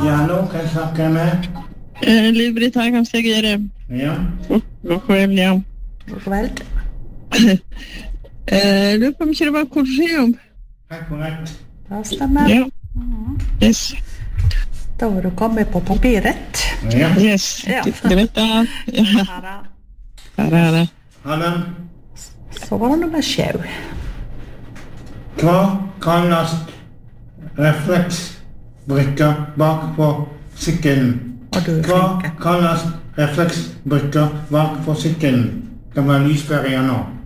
Ja, hallo, kan jeg snakke med? Liv-Britt her, kan jeg gjøre? Ja. God kveld, ja. God kveld. Lurer på om ikke det var kolosseum. Det er korrekt. Det stemmer. Ja. Yes. Da var du kommet på papiret. Ja. Yes. Ja. Greit da. Ja. Her er det. Ha det. Så var det nummer 7. Hva kalles refleksbrikker bak på sykkelen? Og du er Hva flink. kalles refleksbrikker bak på sykkelen? Det var lyspære igjen nå.